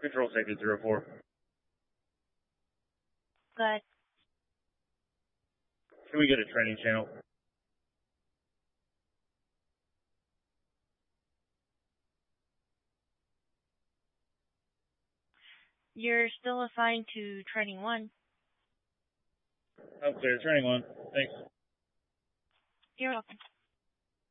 Control Safety 304. Good. Can we get a training channel? You're still assigned to Training 1. I'm clear. Training 1. Thanks. You're welcome.